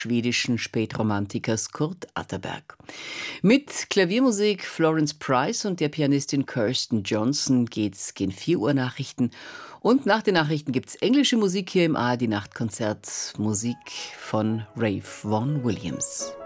schwedischen Spätromantikers Kurt Atterberg. Mit Klaviermusik Florence Price und der Pianistin Kirsten Johnson geht's gegen 4 Uhr Nachrichten. Und nach den Nachrichten gibt's englische Musik hier im ARD Nachtkonzert. Musik von Ralph Vaughan Williams.